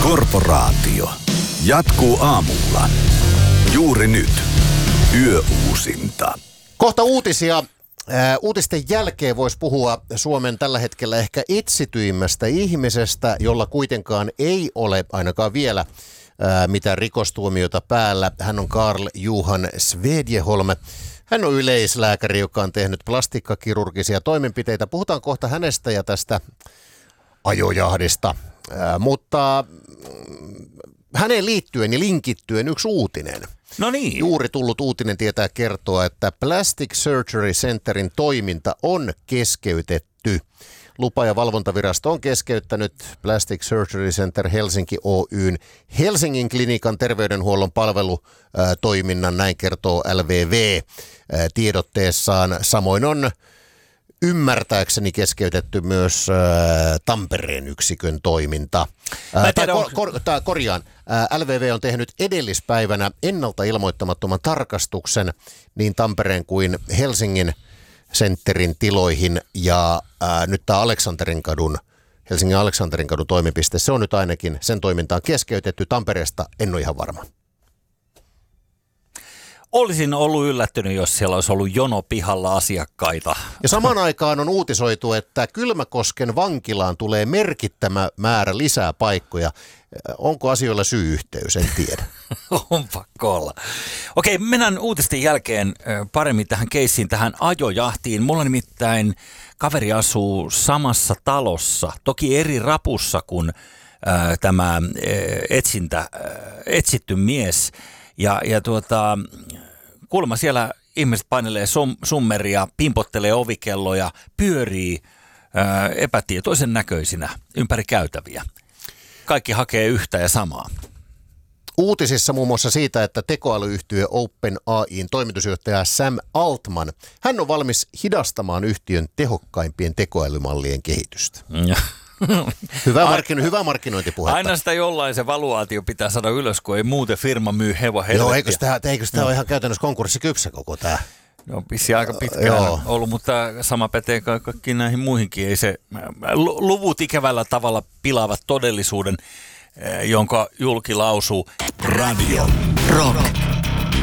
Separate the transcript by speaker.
Speaker 1: Korporaatio jatkuu aamulla. Juuri nyt. Yöuusinta.
Speaker 2: Kohta uutisia. Uutisten jälkeen voisi puhua Suomen tällä hetkellä ehkä etsityimmästä ihmisestä, jolla kuitenkaan ei ole ainakaan vielä mitään rikostuomiota päällä. Hän on Carl-Johan Svedjeholm. Hän on yleislääkäri, joka on tehnyt plastiikkakirurgisia toimenpiteitä. Puhutaan kohta hänestä ja tästä ajojahdista, mutta häneen liittyen ja linkittyen yksi uutinen.
Speaker 3: No niin.
Speaker 2: Juuri tullut uutinen tietää kertoa, että Plastic Surgery Centerin toiminta on keskeytetty. Lupa- ja valvontavirasto on keskeyttänyt Plastic Surgery Center Helsinki Oyn Helsingin klinikan terveydenhuollon palvelutoiminnan, näin kertoo LVV tiedotteessaan. Samoin on ymmärtääkseni keskeytetty myös Tampereen yksikön toiminta. LVV on tehnyt edellispäivänä ennalta ilmoittamattoman tarkastuksen niin Tampereen kuin Helsingin sentterin tiloihin ja nyt tämä Helsingin Aleksanterin kadun toimipiste, se on nyt ainakin, sen toiminta on keskeytetty. Tampereesta en ole ihan varma.
Speaker 3: Olisin ollut yllättynyt, jos siellä olisi ollut jono pihalla asiakkaita.
Speaker 2: Ja samaan aikaan on uutisoitu, että Kylmäkosken vankilaan tulee merkittävä määrä lisää paikkoja. Onko asioilla syy-yhteys? En tiedä.
Speaker 3: On pakko olla. Okei, mennään uutisten jälkeen paremmin tähän keissiin, tähän ajojahtiin. Mulla nimittäin kaveri asuu samassa talossa, toki eri rapussa kuin tämä etsitty mies. Ja kuulemma siellä ihmiset painelee summeria, pimpottelee ovikelloja, pyörii epätietoisen näköisinä ympäri käytäviä. Kaikki hakee yhtä ja samaa.
Speaker 2: Uutisissa muun muassa siitä, että tekoälyyhtiö OpenAI:n toimitusjohtaja Sam Altman, hän on valmis hidastamaan yhtiön tehokkaimpien tekoälymallien kehitystä. Hyvä markkinointipuhetta.
Speaker 3: Aina sitä jollain se valuaatio pitää saada ylös, kun ei muuten firma myy helvettiä.
Speaker 2: Joo, eikö tämä ole ihan käytännössä konkurssikypsä koko tämä?
Speaker 3: No, pissi aika pitkään ollut, mutta sama pätee kaikkiin näihin muihinkin. Ei se, luvut ikävällä tavalla pilaavat todellisuuden, jonka julki lausuu.
Speaker 1: Radio Rock.